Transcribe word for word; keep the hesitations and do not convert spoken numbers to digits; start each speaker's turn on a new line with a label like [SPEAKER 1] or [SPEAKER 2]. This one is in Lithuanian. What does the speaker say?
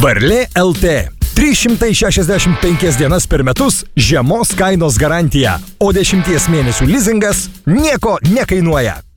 [SPEAKER 1] Varlė L T. trys šimtai šešiasdešimt penkias dienas per metus žemos kainos garantija, o dešimties mėnesių lizingas nieko nekainuoja.